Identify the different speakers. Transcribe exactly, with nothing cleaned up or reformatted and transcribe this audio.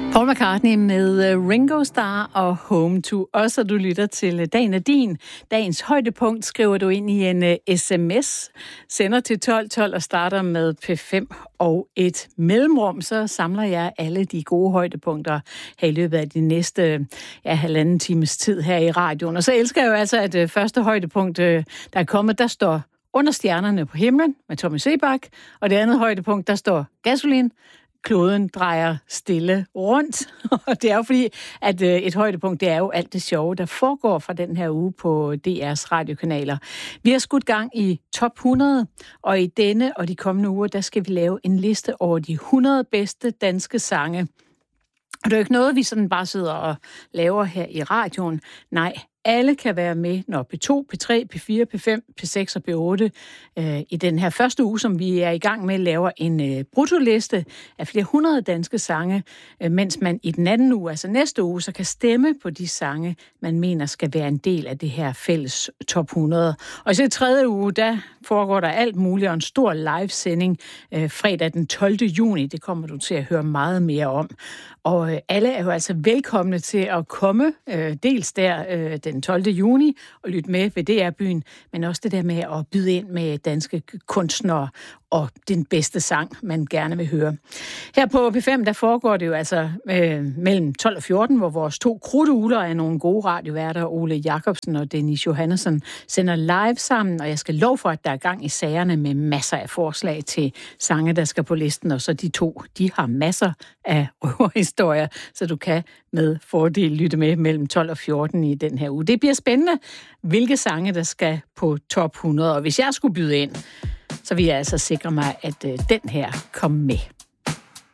Speaker 1: Paul McCartney med Ringo Starr og Home to Us, og du lytter til Dagen er din. Dagens højdepunkt skriver du ind i en sms, sender til tolv tolv og starter med P fem og et mellemrum. Så samler jeg alle de gode højdepunkter her i løbet af de næste ja, halvanden times tid her i radioen. Og så elsker jeg jo altså, at første højdepunkt, der er kommet, der står Under stjernerne på himlen med Tommy Sebak, og det andet højdepunkt, der står Gasolin. Kloden drejer stille rundt, og det er jo fordi, at et højdepunkt, det er jo alt det sjove, der foregår fra den her uge på D R's radiokanaler. Vi har skudt gang i top hundrede, og i denne og de kommende uger, der skal vi lave en liste over de hundrede bedste danske sange. Og det er jo ikke noget, vi sådan bare sidder og laver her i radioen. Nej, alle kan være med, når P to, P tre, P fire, P fem, P seks og P otte øh, i den her første uge, som vi er i gang med, laver en øh, bruttoliste af flere hundrede danske sange, øh, mens man i den anden uge, altså næste uge, så kan stemme på de sange, man mener skal være en del af det her fælles top hundrede. Og så i tredje uge, der foregår der alt muligt, og en stor livesending øh, fredag den tolvte juni. Det kommer du til at høre meget mere om. Og øh, alle er jo altså velkomne til at komme, øh, dels der øh, den tolvte juni, og lytte med ved D R-byen, men også det der med at byde ind med danske kunstnere og den bedste sang, man gerne vil høre. Her på P fem, der foregår det jo altså øh, mellem tolv og fjorten, hvor vores to krudtugler er nogle gode radioværter, Ole Jacobsen og Dennis Johannesson, sender live sammen, og jeg skal love for, at der er gang i sagerne med masser af forslag til sange, der skal på listen, og så de to, de har masser af røverhistorier, så du kan med fordel lytte med mellem tolv og fjorten i den her uge. Det bliver spændende, hvilke sange, der skal på top hundrede, og hvis jeg skulle byde ind, så vil jeg altså sikre mig, at øh, den her kommer med.